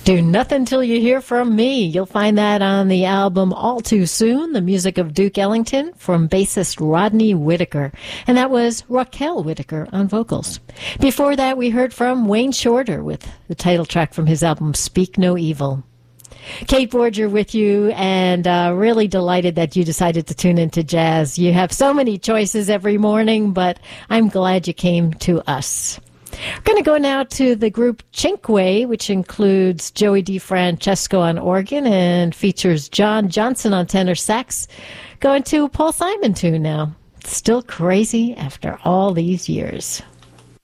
Do Nothing Till You Hear From Me. You'll find that on the album All Too Soon, the music of Duke Ellington from bassist Rodney Whitaker. And that was Raquel Whitaker on vocals. Before that, we heard from Wayne Shorter with the title track from his album Speak No Evil. Kate Borger with you, and really delighted that you decided to tune into jazz. You have so many choices every morning, but I'm glad you came to us. We're going to go now to the group Cinque, which includes Joey DeFrancesco on organ and features John Johnson on tenor sax. Going to Paul Simon tune now. Still Crazy After All These Years.